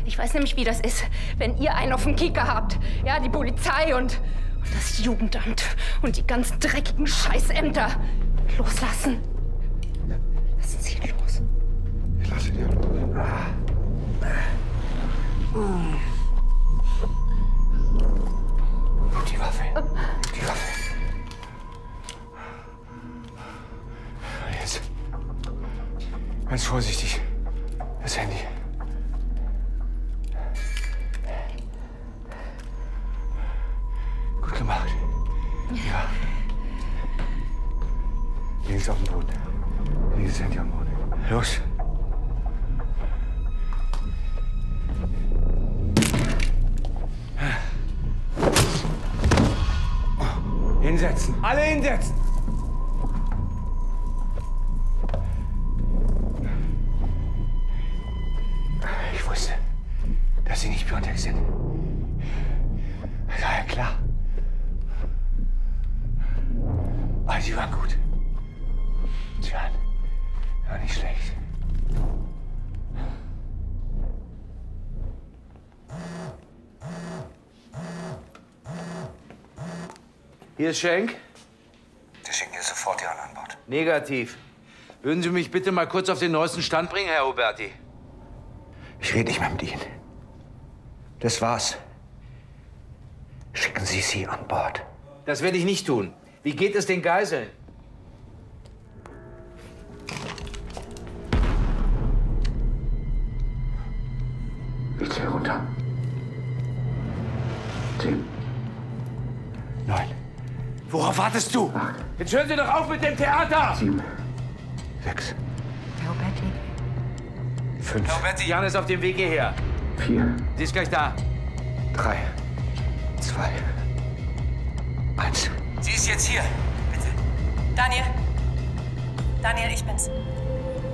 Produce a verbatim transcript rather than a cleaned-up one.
Ich weiß nämlich, wie das ist, wenn ihr einen auf dem Kieker habt. Ja, die Polizei und, und das Jugendamt und die ganzen dreckigen Scheißämter. Loslassen. Lassen Sie ihn los. Ich lasse ihn ja los. Ah. Die Waffe. Die Waffe. Jetzt. Ganz vorsichtig. Das Handy. Gut gemacht. Ja. Links auf dem Boden. Links das Handy am Boden. Los. Hinsetzen. Alle hinsetzen. Ich wusste, dass Sie nicht Biontech sind. Das war ja klar. Aber Sie waren gut. Sie waren, waren nicht schlecht. Hier ist Schenk. Wir schicken hier sofort Jan an Bord. Negativ. Würden Sie mich bitte mal kurz auf den neuesten Stand bringen, Herr Huberti? Ich rede nicht mehr mit Ihnen. Das war's. Schicken Sie sie an Bord. Das werde ich nicht tun. Wie geht es den Geiseln? Ich zähle runter. Zehn. Neun. Worauf wartest du? Acht. Jetzt hören Sie doch auf mit dem Theater! Sieben. Sechs. Herr Huberti. Fünf. Herr Huberti, Jan ist auf dem Weg hierher. Vier. Sie ist gleich da. Drei. Zwei. Eins. Sie ist jetzt hier. Bitte. Daniel. Daniel, ich bin's.